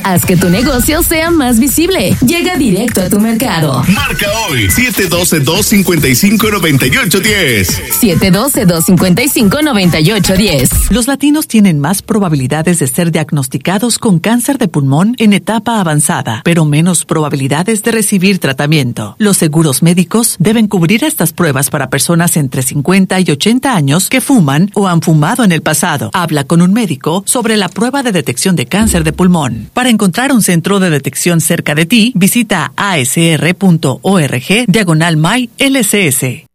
Haz que tu negocio sea más visible. Llega directo a tu mercado. Marca hoy 712-255-9810. 712-255-9810. Los latinos tienen más probabilidades de ser diagnosticados con cáncer de pulmón en etapa avanzada, pero menos probabilidades de recibir tratamiento. Los seguros médicos deben cubrir estas pruebas para personas entre 50 y 80 años que fuman o han fumado en el pasado. Habla con un médico sobre la prueba de detección de cáncer de pulmón. Para encontrar un centro de detección cerca de ti, visita asr.org/MyLCS.